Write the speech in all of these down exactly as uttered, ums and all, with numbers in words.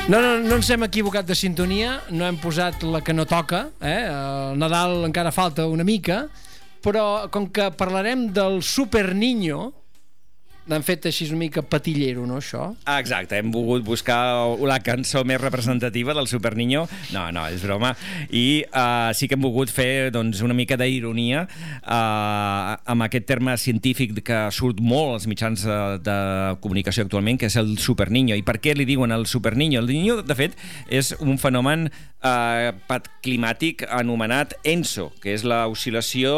No, no, no ens hem equivocat de sintonia, no hem posat la que no toca, eh? El Nadal encara falta una mica, però com que parlarem del Super Niño, l'han fet així una mica patillero, no, això? Ah, exacte, hem volgut buscar la cançó més representativa del Super Niño. No, no, és broma. I uh, sí que hem volgut fer doncs, una mica d'ironia uh, amb aquest terme científic que surt molt als mitjans uh, de comunicació actualment, que és el Super Niño. I per què li diuen el Super Niño? El Niño, de fet, és un fenomen uh, climàtic anomenat ENSO, que és l'oscil·lació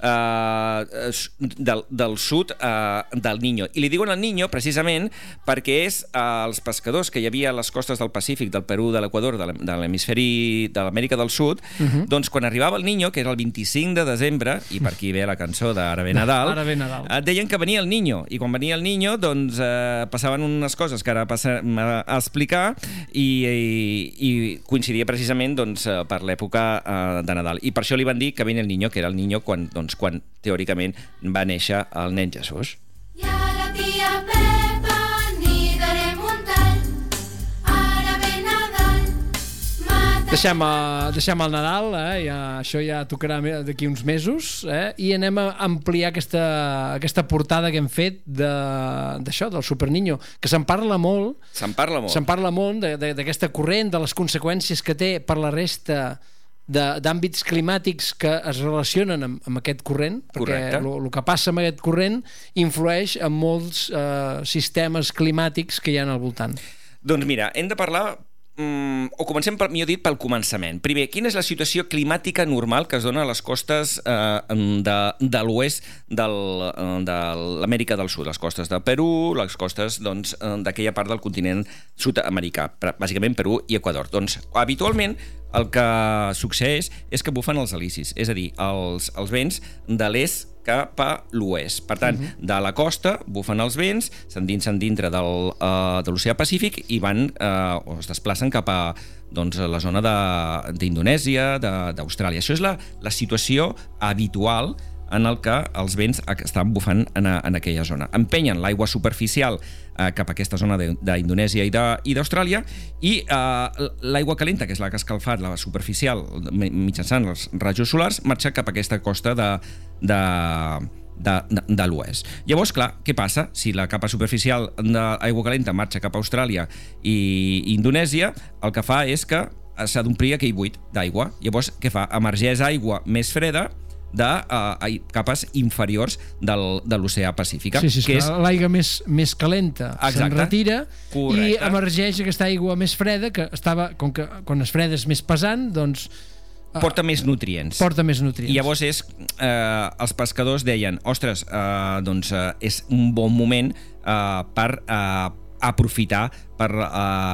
uh, del, del sud uh, del Niño. I li diuen el Niño precisament perquè és eh, els pescadors que hi havia a les costes del Pacífic, del Perú, de l'Equador, de l'hemisferi de l'Amèrica del Sud, uh-huh. doncs quan arribava el Niño, que era el vint-i-cinc de desembre, i per aquí ve la cançó d'Ara ve Nadal, Ara ve Nadal. Eh, deien que venia el Niño, i quan venia el Niño doncs eh, passaven unes coses que ara passarem a explicar i, i, i coincidia precisament doncs, per l'època eh, de Nadal. I per això li van dir que venia el Niño, que era el Niño quan, doncs, quan teòricament va néixer el nen Jesús. Tia Pepa ni darem un tall, ara ve Nadal. Deixem, uh, deixem el Nadal, eh? Ja, això ja tocarà d'aquí uns mesos, eh? I anem a ampliar aquesta, aquesta portada que hem fet d'això, de, del Super Niño, que se'n parla molt. Se'n parla molt. Se'n parla molt d'aquesta corrent, de les conseqüències que té per la resta d'àmbits climàtics que es relacionen amb, amb aquest corrent, perquè el que passa amb aquest corrent influeix en molts eh, sistemes climàtics que hi ha al voltant. Doncs mira, hem de parlar, mm, o comencem, per, millor dit, pel començament. Primer, quina és la situació climàtica normal que es dona a les costes eh, de, de l'oest del, de l'Amèrica del Sud, les costes de Perú, les costes doncs, d'aquella part del continent sud-americà, bàsicament Perú i Equador. Doncs, habitualment, el que succeeix és que bufen els alicis, és a dir, els, els vents de l'est cap a l'oest. Per tant, uh-huh. de la costa bufen els vents, s'endinsen dintre del, uh, de l'oceà Pacífic i van, uh, o es desplacen cap a doncs, la zona d'Indonèsia, d'Austràlia. Això és la, la situació habitual en el que els vents estan bufant en, a, en aquella zona. Empenyen l'aigua superficial eh, cap a aquesta zona d'Indonèsia i d'Austràlia i eh, l'aigua calenta, que és la que ha escalfat la superficial mitjançant els rajos solars, marxa cap a aquesta costa de, de, de, de, de l'oest. Llavors, clar, què passa? Si la capa superficial d'aigua calenta marxa cap a Austràlia i Indonèsia, el que fa és que s'ha d'omplir aquell buit d'aigua. Llavors, què fa? Emergeix aigua més freda de uh, capes inferiors del, de l'oceà Pacífic. Sí, sí, és que és... l'aigua més, més calenta se'n retira. Correcte. I emergeix aquesta aigua més freda, que estava, com que quan es freda és més pesant, doncs... Porta uh, més nutrients. Porta més nutrients. I llavors és... Eh, els pescadors deien, ostres, eh, doncs eh, és un bon moment eh, per eh, aprofitar per uh,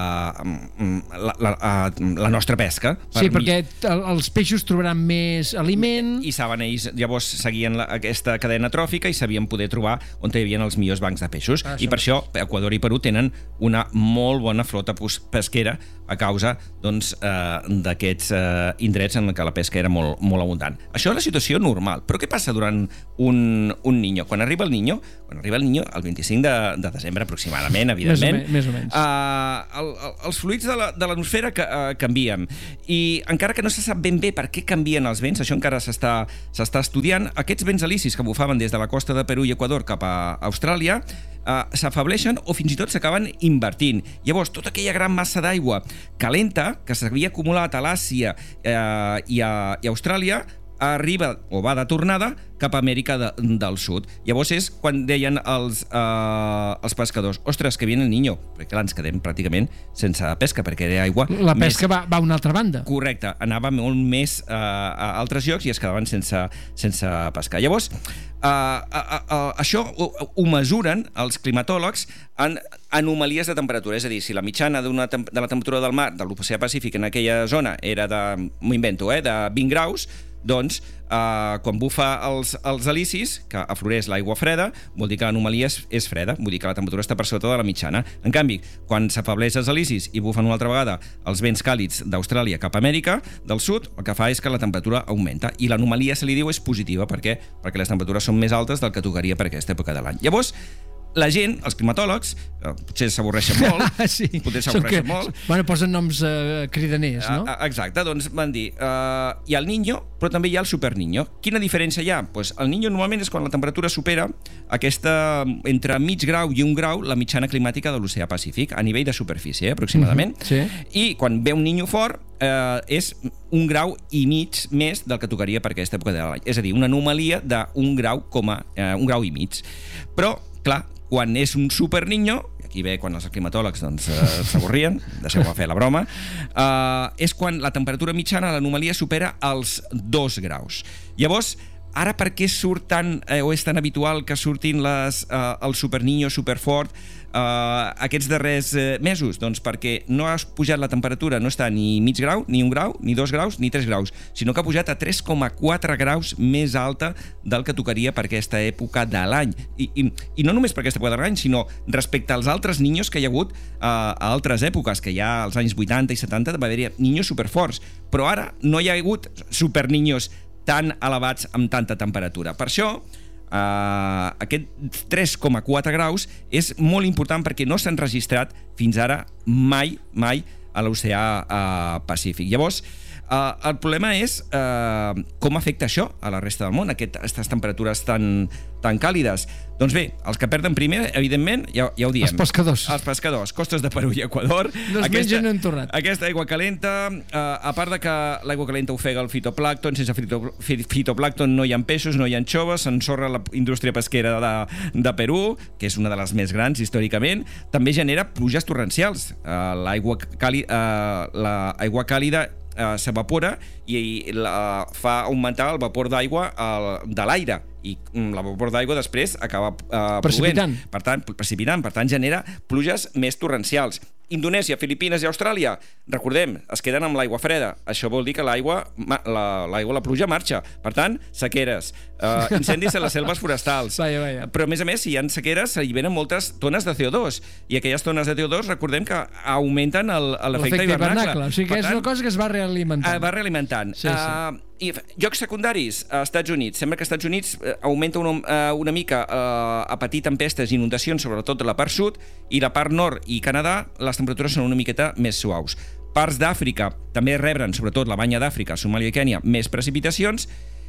la, la, uh, la nostra pesca. Sí, per perquè els peixos trobaran més aliment. I saben, ells llavors seguien la, aquesta cadena tròfica i sabien poder trobar on hi havia els millors bancs de peixos. Ah, I per això Equador i Perú tenen una molt bona flota pesquera a causa doncs, uh, d'aquests uh, indrets en què la pesca era molt, molt abundant. Això és la situació normal. Però què passa durant un, un Niño? Quan arriba el Niño, quan arriba el Niño el vint-i-cinc de, de desembre aproximadament, evidentment, més o, més o menys. Uh, Uh, el, el, els fluids de l'atmosfera uh, canvien i encara que no se sap ben bé per què canvien els vents, això encara s'està estudiant, aquests vents alicis que bufaven des de la costa de Perú i Equador cap a Austràlia uh, s'afableixen o fins i tot s'acaben invertint. Llavors, tota aquella gran massa d'aigua calenta que s'havia acumulat a l'Àsia uh, i, a, i a Austràlia arriba o va de tornada cap a Amèrica de, del Sud. Llavors és quan deien els, eh, els pescadors, ostres, que viene el Niño, perquè clar, ens quedem pràcticament sense pesca, perquè era aigua... La pesca més... va, va a una altra banda. Correcte, anava molt més eh, a altres llocs i es quedaven sense, sense pescar. Llavors, eh, eh, eh, això ho, ho mesuren els climatòlegs en anomalies de temperatura, és a dir, si la mitjana de la temperatura del mar, de l'oceà Pacífic en aquella zona era de, m'ho invento, eh, de vint graus, doncs, eh, quan bufa els, els alicis, que afloreix l'aigua freda, vol dir que l'anomalia és, és freda, vull dir que la temperatura està per sota de la mitjana. En canvi, quan s'afableix els alicis i bufen una altra vegada els vents càlids d'Austràlia cap a Amèrica del Sud, el que fa és que la temperatura augmenta i l'anomalia, se li diu, és positiva. Per què? Perquè les temperatures són més altes del que tocaria per aquesta època de l'any. Llavors, la gent, els climatòlegs, eh, potser s'avorreixen molt, sí. potser s'avorreixen que, molt. Bueno, posen noms eh, cridaners, no? Uh, exacte, doncs van dir, uh, hi ha el Niño, però també hi ha el Super Niño. Quina diferència hi ha? Pues el Niño normalment és quan la temperatura supera aquesta, entre mig grau i un grau, la mitjana climàtica de l'oceà Pacífic, a nivell de superfície, eh, aproximadament. Mm-hmm, sí. I quan ve un Niño fort, eh, és un grau i mig més del que tocaria per aquesta època de l'any. És a dir, una anomalia d'un grau, coma, eh, un grau i mig. Però, clar, quan és un Super Niño, i aquí ve quan els climatòlegs doncs, eh, s'avorrien, deixeu-me fer la broma, eh, és quan la temperatura mitjana, l'anomalia, supera els dos graus. Llavors, ara per què surt tant, eh, o és tan habitual que surtin les, eh, el Super Niño, Superfort, eh, aquests darrers eh, mesos? Doncs perquè no ha pujat la temperatura, no està ni mig grau, ni un grau, ni dos graus, ni tres graus, sinó que ha pujat a tres coma quatre graus més alta del que tocaria per aquesta època de l'any. I, i, i no només per aquesta època de l'any, sinó respecte als altres niños que hi ha hagut eh, a altres èpoques, que ja als anys vuitanta i setanta va haver-hi niños superforts, però ara no hi ha hagut superniños tan elevats amb tanta temperatura. Per això, eh, aquest tres coma quatre graus és molt important perquè no s'han registrat fins ara mai, mai a l'oceà eh, Pacífic. Llavors, eh, el problema és eh, com afecta això a la resta del món, aquest, aquestes temperatures tan, tan càlides. Doncs bé, els que perden primer, evidentment, ja, ja ho diem. Els pescadors. Els pescadors, costes de Perú i Equador. No es aquesta, mengen entorrat. Aquesta aigua calenta, eh, a part de que l'aigua calenta ofega el fitoplàncton, sense fito, fitoplàncton no hi ha peixos, no hi ha anxoves, s'ensorra la indústria pesquera de, de Perú, que és una de les més grans històricament, també genera pluges torrencials. Eh, l'aigua càli, eh, l'aigua càlida eh, s'evapora i la, fa augmentar el vapor d'aigua de l'aire, i la vapor d'aigua després acaba eh, precipitant. Plovent. Per tant, precipitant, per tant genera pluges més torrencials. Indonèsia, Filipines i Austràlia, recordem, es queden amb l'aigua freda. Això vol dir que l'aigua, la, l'aigua, la pluja marxa. Per tant, sequeres, eh, incendis a les selves forestals. Vaya, vaya. Però, a més a més, si hi ha sequeres, s'alliberen moltes tones de C O dos. I aquelles tones de C O dos, recordem que augmenten el, l'efecte hivernacle. hivernacle. O sigui que per és tant, una cosa que es va realimentant. Eh, va realimentant. Sí, sí. Uh, I llocs secundaris, a Estats Units. Sembla que als Estats Units eh, augmenta una, eh, una mica eh, a patir tempestes i inundacions, sobretot de la part sud, i la part nord i Canadà, les temperatures són una miqueta més suaus. Parts d'Àfrica també reben, sobretot la banya d'Àfrica, Somàlia i Kènia, més precipitacions,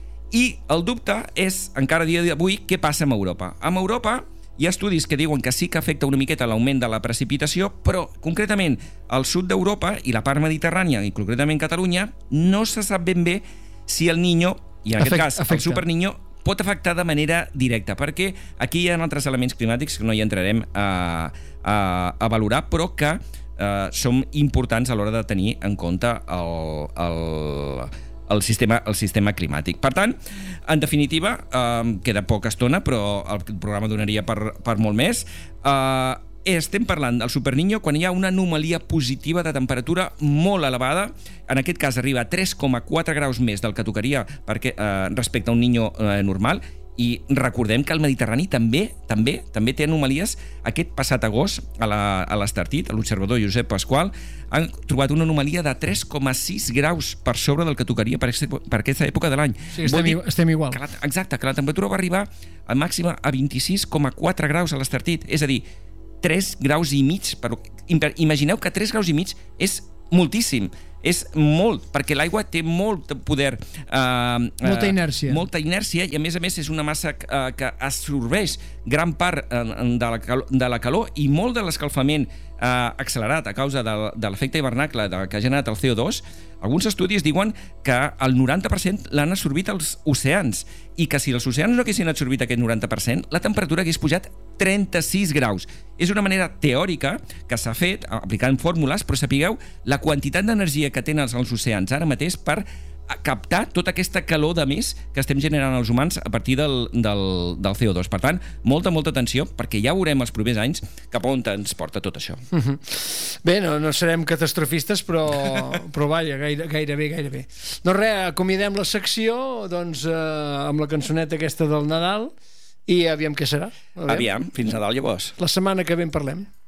i el dubte és, encara a dia d'avui, què passa amb Europa. Amb Europa hi ha estudis que diuen que sí que afecta una miqueta l'augment de la precipitació, però concretament al sud d'Europa i la part mediterrània, i concretament Catalunya, no se sap ben bé si el Niño, i en aquest Afect, cas afecta. el Super Niño, pot afectar de manera directa, perquè aquí hi ha altres elements climàtics que no hi entrarem a, a, a valorar, però que eh, són importants a l'hora de tenir en compte el, el, el, sistema, el sistema climàtic. Per tant, en definitiva, eh, queda poca estona, però el programa donaria per, per molt més. Eh, estem parlant del Super Niño quan hi ha una anomalia positiva de temperatura molt elevada. En aquest cas arriba a tres coma quatre graus més del que tocaria perquè, eh, respecte a un Niño eh, normal. I recordem que el Mediterrani també també també té anomalies. Aquest passat agost, a l'Estartit, a l'observador Josep Pasqual, han trobat una anomalia de tres coma sis graus per sobre del que tocaria per, per aquesta època de l'any. Sí, estem, dir, estem igual. Que la, exacte, que la temperatura va arribar a màxima a vint-i-sis coma quatre graus a l'Estartit. És a dir, tres graus i mig. Per, imagineu que tres graus i mig és moltíssim. És molt, perquè l'aigua té molt poder... Eh, molta inèrcia. Eh, molta inèrcia, i a més a més és una massa eh, que absorbeix gran part eh, de, la calor, de la calor i molt de l'escalfament eh, accelerat a causa de, de l'efecte hivernacle de, que ha generat el C O dos. Alguns estudis diuen que el noranta per cent l'han absorbit els oceans, i que si els oceans no haguessin absorbit aquest noranta per cent, la temperatura hagués pujat trenta-sis graus. És una manera teòrica que s'ha fet aplicant fórmules, però sapigueu la quantitat d'energia que tenen els oceans ara mateix per captar tota aquesta calor de més que estem generant els humans a partir del, del, del C O dos. Per tant, molta, molta atenció, perquè ja veurem els propers anys cap on ens porta tot això. Uh-huh. Bé, no, no serem catastrofistes, però, però vaja, gaire, gairebé, gairebé. No res, acomiadem la secció doncs, eh, amb la cançoneta aquesta del Nadal, i aviam què serà. Aviam, aviam fins Nadal llavors. La setmana que ve en parlem.